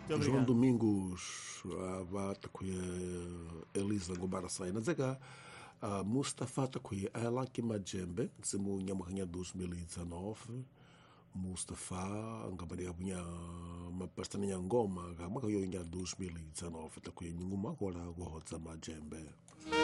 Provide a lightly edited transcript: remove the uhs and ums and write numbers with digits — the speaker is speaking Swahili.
João Domingos, vá takuya Elisa Ngobara Saina Zega, Mustafa takuya Alanki Majembe, Zimu Nyamahanya 2019, Mustafa, Angabaria Bunha, uma pastana ngoma, Gamaka Yoinha 2019, takuya Ninguma Gola Gohotza Majembe.